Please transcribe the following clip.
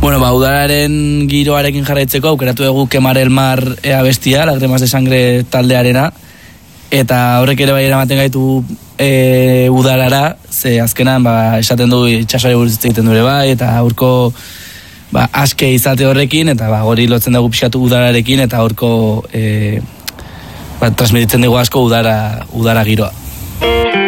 Bueno, udararen giroarekin jarraitzeko aukeratu dugu Quemar el mar abestia, Lágrimas de sangre taldearena, eta horrek ere bai eramaten gaitu udarara, ze azkenan esaten du itxasari buruz hitz egiten dure bai, eta aurko aske izate horrekin, eta hori lotzen dugu pixkatu udararekin, eta aurko transmititzen dugu asko udara giroa.